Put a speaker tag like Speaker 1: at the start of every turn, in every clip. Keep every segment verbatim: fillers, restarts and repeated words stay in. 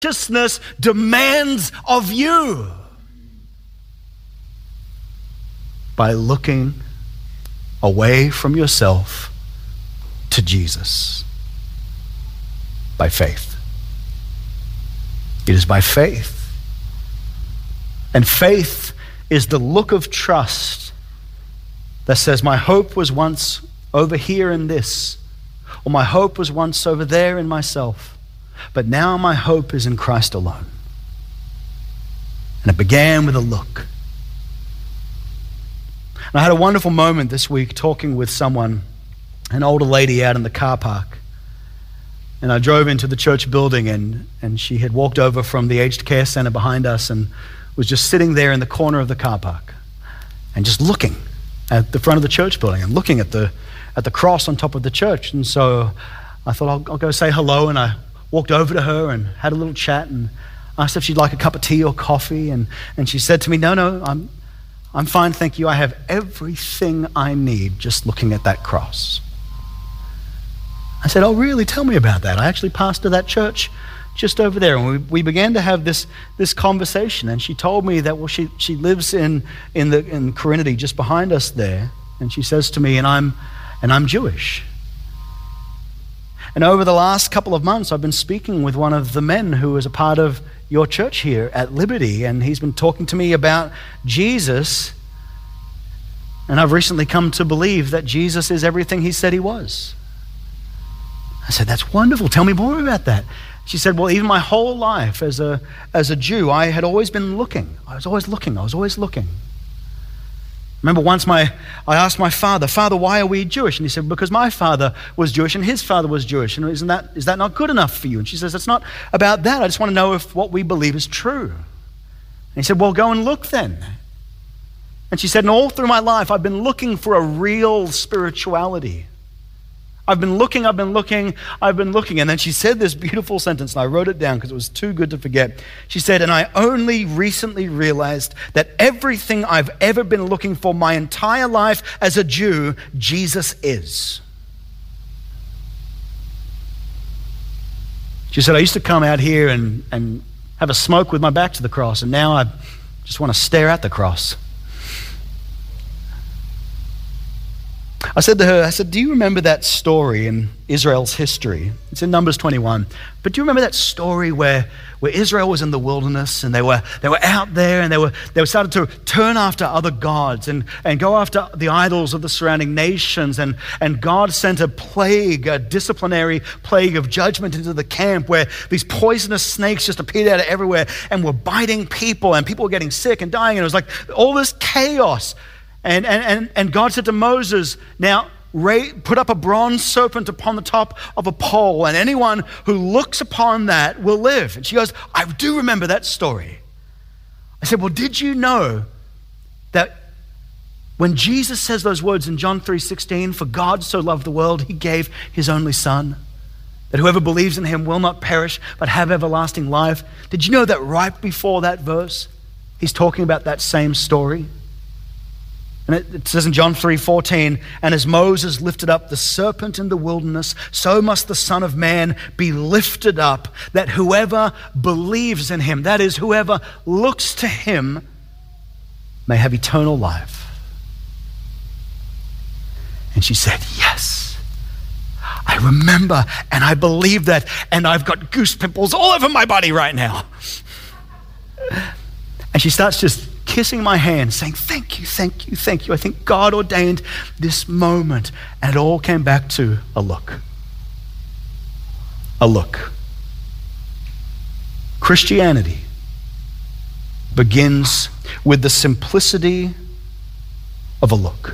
Speaker 1: righteousness demands of you? By looking away from yourself to Jesus. By faith. It is by faith. And faith is the look of trust that says, my hope was once over here in this, or my hope was once over there in myself, but now my hope is in Christ alone. And it began with a look. And I had a wonderful moment this week talking with someone, an older lady out in the car park. And I drove into the church building, and, and she had walked over from the aged care center behind us and was just sitting there in the corner of the car park and just looking at the front of the church building and looking at the at the cross on top of the church. And so I thought, I'll, I'll go say hello, and I walked over to her and had a little chat and asked if she'd like a cup of tea or coffee, and, and she said to me, no, no, I'm, I'm fine, thank you. I have everything I need just looking at that cross. I said, oh really, tell me about that. I actually pastor that church just over there. And we, we began to have this this conversation, and she told me that, well, she, she lives in, in, the, in Corinity just behind us there, and she says to me, and I'm, and I'm Jewish. And over the last couple of months, I've been speaking with one of the men who is a part of your church here at Liberty, and he's been talking to me about Jesus, and I've recently come to believe that Jesus is everything he said he was. I said, that's wonderful. Tell me more about that. She said, well, even my whole life as a as a Jew, I had always been looking. I was always looking. I was always looking. Remember once my I asked my father, Father, why are we Jewish? And he said, because my father was Jewish and his father was Jewish. And isn't that is that not good enough for you? And she says, it's not about that. I just want to know if what we believe is true. And he said, well, go and look then. And she said, and all through my life, I've been looking for a real spirituality. I've been looking, I've been looking, I've been looking. And then she said this beautiful sentence, and I wrote it down because it was too good to forget. She said, and I only recently realized that everything I've ever been looking for my entire life as a Jew, Jesus is. She said, I used to come out here and, and have a smoke with my back to the cross, and now I just want to stare at the cross. I said to her, I said, do you remember that story in Israel's history? It's in Numbers twenty-one. But do you remember that story where, where Israel was in the wilderness, and they were they were out there, and they were they were started to turn after other gods and, and go after the idols of the surrounding nations, and, and God sent a plague, a disciplinary plague of judgment into the camp where these poisonous snakes just appeared out of everywhere and were biting people, and people were getting sick and dying, and it was like all this chaos. And, and, and God said to Moses, now put up a bronze serpent upon the top of a pole, and anyone who looks upon that will live. And she goes, I do remember that story. I said, well, did you know that when Jesus says those words in John three sixteen, for God so loved the world, he gave his only son, that whoever believes in him will not perish, but have everlasting life. Did you know that right before that verse, he's talking about that same story? And it, it says in John three fourteen, and as Moses lifted up the serpent in the wilderness, so must the Son of Man be lifted up, that whoever believes in him, that is, whoever looks to him, may have eternal life. And she said, yes, I remember and I believe that, and I've got goose pimples all over my body right now. And she starts just kissing my hand, saying, thank you, thank you, thank you. I think God ordained this moment. And it all came back to a look. A look. Christianity begins with the simplicity of a look.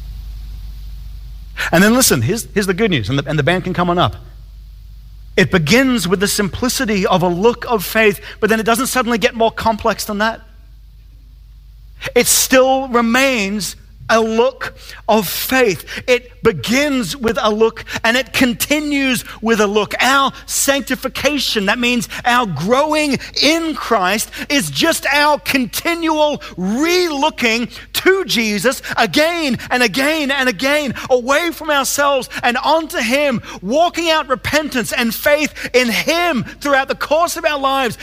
Speaker 1: And then listen, here's, here's the good news, and the, and the band can come on up. It begins with the simplicity of a look of faith, but then it doesn't suddenly get more complex than that. It still remains a look of faith. It begins with a look and it continues with a look. Our sanctification, that means our growing in Christ, is just our continual re-looking to Jesus again and again and again, away from ourselves and onto Him, walking out repentance and faith in Him throughout the course of our lives,